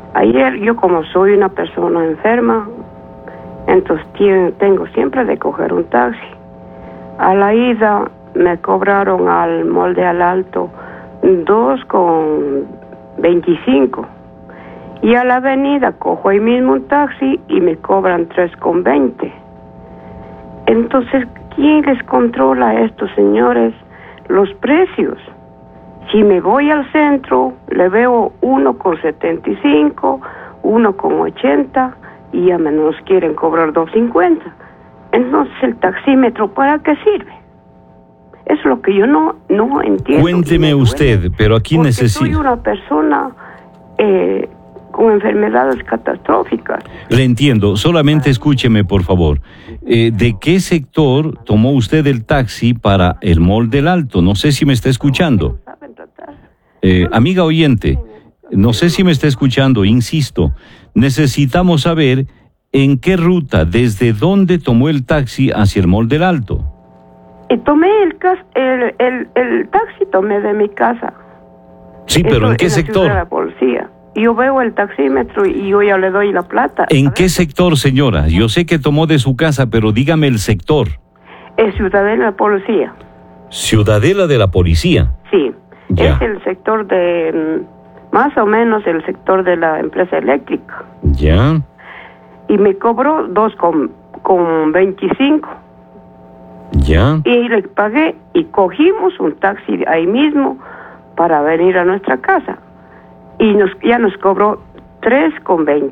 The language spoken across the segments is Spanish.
Ayer yo, como soy una persona enferma, entonces tengo siempre de coger un taxi. A la ida me cobraron al Molde al Alto 2,25. Y a la avenida cojo ahí mismo un taxi y me cobran 3,20. Entonces, ¿quién les controla a estos señores los precios? Si me voy al centro, le veo 1,75, 1,80 y ya me nos quieren cobrar 2,50. Entonces, ¿el taxímetro para qué sirve? Es lo que yo no entiendo. Cuénteme usted, pero aquí necesito... Soy una persona con enfermedades catastróficas. Le entiendo, solamente escúcheme, por favor. ¿De qué sector tomó usted el taxi para el Mall del Alto? No sé si me está escuchando. Amiga oyente, no sé si me está escuchando, insisto. Necesitamos saber en qué ruta, desde dónde tomó el taxi hacia el Mall del Alto. Tomé el taxi, tomé de mi casa. Sí, pero ¿en qué sector? De la policía. Yo veo el taxímetro y yo ya le doy la plata. ¿En qué sector, señora? Yo sé que tomó de su casa, pero dígame el sector. Es Ciudadela de la Policía. ¿Ciudadela de la Policía? Sí. Ya. Es el sector de, más o menos el sector de la empresa eléctrica. Ya. Y me cobró 2,25. Ya. Y le pagué y cogimos un taxi ahí mismo para venir a nuestra casa. Y ya nos cobró 3,20.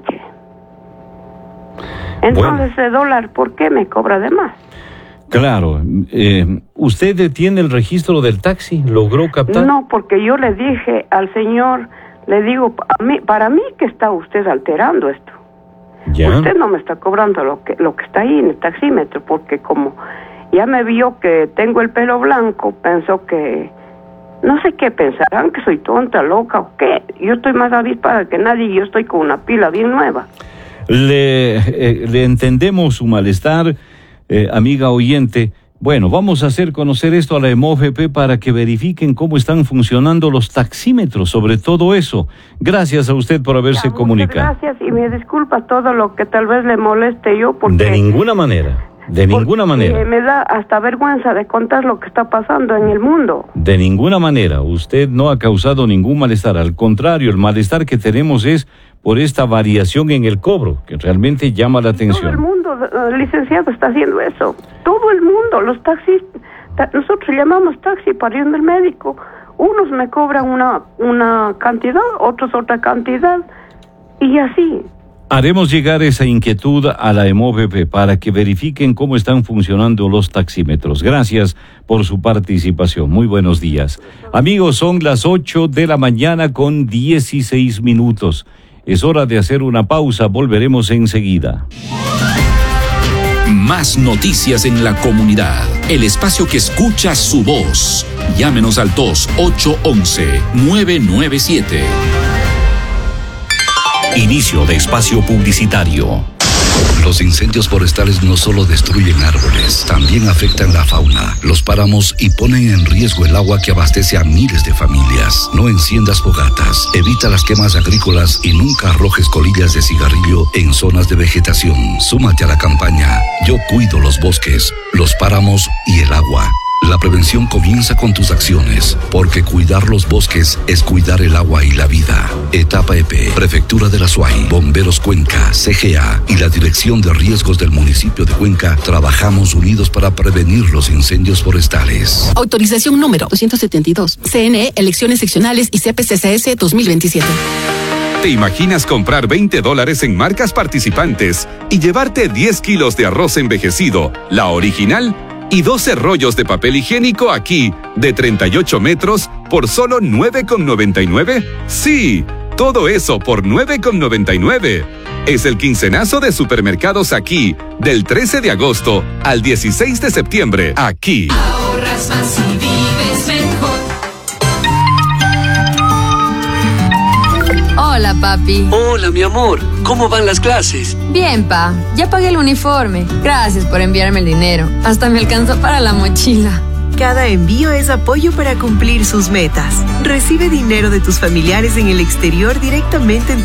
Entonces, el dólar, ¿por qué me cobra de más? Claro. ¿Usted tiene el registro del taxi? ¿Logró captar? No, porque yo le dije al señor, le digo, para mí que está usted alterando esto. Ya. Usted no me está cobrando lo que está ahí en el taxímetro, porque como ya me vio que tengo el pelo blanco, pensó que... No sé qué pensarán, que soy tonta, loca o qué. Yo estoy más avispada que nadie y yo estoy con una pila bien nueva. Le entendemos su malestar, amiga oyente. Bueno, vamos a hacer conocer esto a la EMOVP para que verifiquen cómo están funcionando los taxímetros, sobre todo eso. Gracias a usted por haberse comunicado. Gracias y me disculpa todo lo que tal vez le moleste yo porque... De ninguna manera. De ninguna manera. Me da hasta vergüenza de contar lo que está pasando en el mundo. De ninguna manera. Usted no ha causado ningún malestar. Al contrario, el malestar que tenemos es por esta variación en el cobro, que realmente llama la atención. Todo el mundo, licenciado, está haciendo eso. Todo el mundo, los taxistas. Nosotros llamamos taxi para ir al médico. Unos me cobran una cantidad, otros otra cantidad. Y así. Haremos llegar esa inquietud a la EMOVP para que verifiquen cómo están funcionando los taxímetros. Gracias por su participación. Muy buenos días. Amigos, son las 8:16 a.m. Es hora de hacer una pausa. Volveremos enseguida. Más noticias en la comunidad. El espacio que escucha su voz. Llámenos al 2-811-997. Inicio de espacio publicitario. Los incendios forestales no solo destruyen árboles, también afectan la fauna, los páramos y ponen en riesgo el agua que abastece a miles de familias. No enciendas fogatas, evita las quemas agrícolas y nunca arrojes colillas de cigarrillo en zonas de vegetación. Súmate a la campaña Yo cuido los bosques, los páramos y el agua. La prevención comienza con tus acciones, porque cuidar los bosques es cuidar el agua y la vida. Etapa EP, Prefectura de la Suay, Bomberos Cuenca, CGA y la Dirección de Riesgos del municipio de Cuenca trabajamos unidos para prevenir los incendios forestales. Autorización número 272. CNE, Elecciones Seccionales y CPCCS 2027. ¿Te imaginas comprar $20 en marcas participantes y llevarte 10 kilos de arroz envejecido, la original? Y 12 rollos de papel higiénico aquí, de 38 metros, por solo $9,99? Sí, todo eso por $9,99. Es el quincenazo de Supermercados Aquí, del 13 de agosto al 16 de septiembre, aquí. Ahorras más y vives mejor. Hola, papi. Hola, mi amor. ¿Cómo van las clases? Bien, pa. Ya pagué el uniforme. Gracias por enviarme el dinero. Hasta me alcanzó para la mochila. Cada envío es apoyo para cumplir sus metas. Recibe dinero de tus familiares en el exterior directamente en